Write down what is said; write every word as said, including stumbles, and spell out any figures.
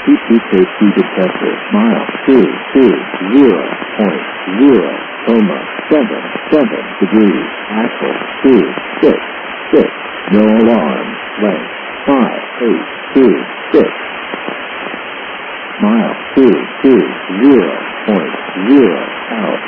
T P K C detector. Mile two two zero point zero coma seven seven degrees. Axle two six six. No alarm. Length five eight two six. Mile two two zero point zero out.